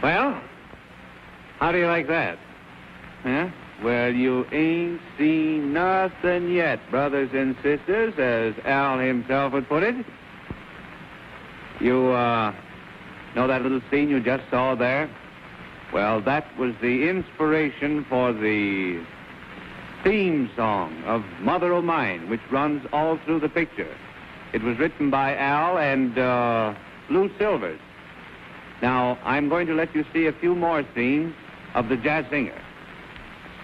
Well, how do you like that? Huh? Well, you ain't seen nothing yet, brothers and sisters, as Al himself would put it. You, know that little scene you just saw there? Well, that was the inspiration for the theme song of Mother O' Mine, which runs all through the picture. It was written by Al and Lou Silvers. Now, I'm going to let you see a few more scenes of the jazz singer.